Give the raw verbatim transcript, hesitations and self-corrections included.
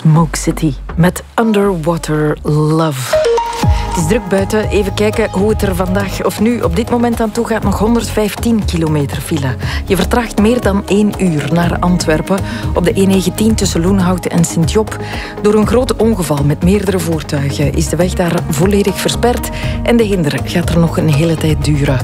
Smoke City met Underwater Love. Het is druk buiten. Even kijken hoe het er vandaag of nu op dit moment aan toe gaat. Nog honderdvijftien kilometer file. Je vertraagt meer dan één uur naar Antwerpen op de E negentien tussen Loenhouten en Sint-Job. Door een groot ongeval met meerdere voertuigen is de weg daar volledig versperd en de hinder gaat er nog een hele tijd duren.